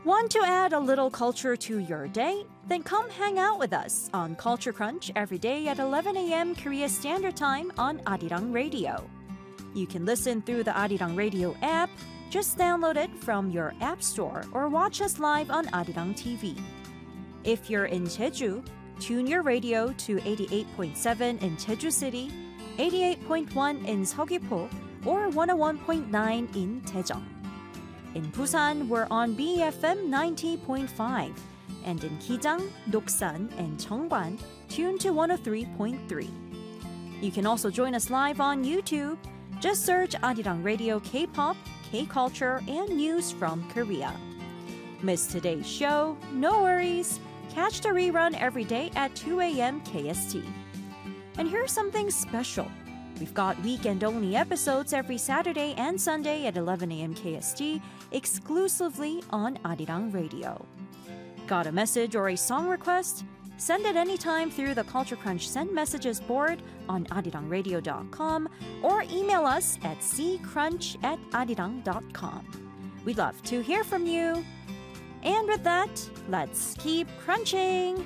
Want to add a little culture to your day? Then come hang out with us on Culture Crunch every day at 11 a.m. Korea Standard Time on Arirang Radio. You can listen through the Arirang Radio app. Just download it from your app store or watch us live on Arirang TV. If you're in Jeju, tune your radio to 88.7 in Jeju City, 88.1 in Seogwipo, or 101.9 in Daejeon. In Busan, we're on BFM 90.5, and in Gijang, Doksan, and Cheongwan, tune to 103.3. You can also join us live on YouTube. Just search Arirang Radio K-pop, K-culture, and news from Korea. Miss today's show? No worries. Catch the rerun every day at 2 a.m. KST. And here's something special. We've got weekend-only episodes every Saturday and Sunday at 11 a.m. KST, exclusively on Arirang Radio. Got a message or a song request? Send it anytime through the Culture Crunch Send Messages board on arirangradio.com or email us at ccrunch@arirang.com. We'd love to hear from you. And with that, let's keep crunching!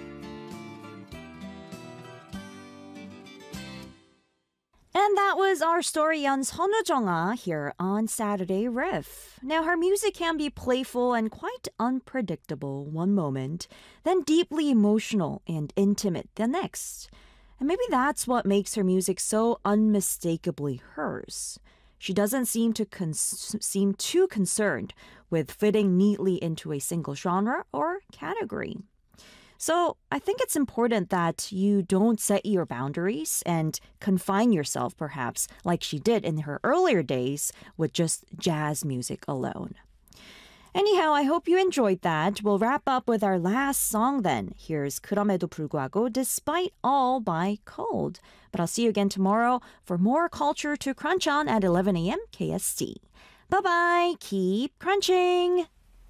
And that was our story on Sonu Jong-ah here on Saturday Riff. Now, her music can be playful and quite unpredictable one moment, then deeply emotional and intimate the next. And maybe that's what makes her music so unmistakably hers. She doesn't seem too concerned with fitting neatly into a single genre or category. So I think it's important that you don't set your boundaries and confine yourself, perhaps, like she did in her earlier days with just jazz music alone. Anyhow, I hope you enjoyed that. We'll wrap up with our last song then. Here's 그럼에도 불구하고 Despite All by Cold. But I'll see you again tomorrow for more culture to crunch on at 11 a.m. KST. Bye-bye. Keep crunching.